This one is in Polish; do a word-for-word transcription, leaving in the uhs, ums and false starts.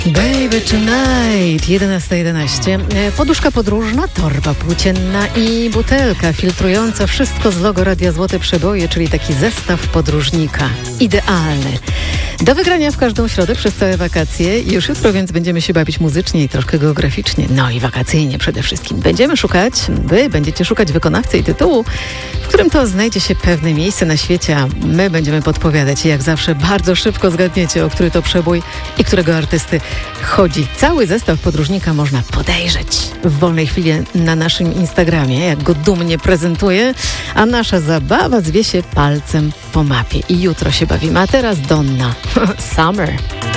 Baby Tonight, jedenasta jedenaście. Poduszka podróżna, torba płócienna i butelka filtrująca wszystko z logo Radia Złote Przeboje, czyli taki zestaw podróżnika. Idealny. Do wygrania w każdą środę przez całe wakacje. Już jutro więc będziemy się bawić muzycznie i troszkę geograficznie. No i wakacyjnie przede wszystkim. Będziemy szukać, wy będziecie szukać wykonawcy i tytułu, w którym to znajdzie się pewne miejsce na świecie, a my będziemy podpowiadać. I jak zawsze bardzo szybko zgadniecie, o który to przebój i którego artysty chodzi. Cały zestaw podróżnika można podejrzeć w wolnej chwili na naszym Instagramie, jak go dumnie prezentuje, a nasza zabawa zwie się palcem po mapie. I jutro się bawimy. A teraz Donna. Summer.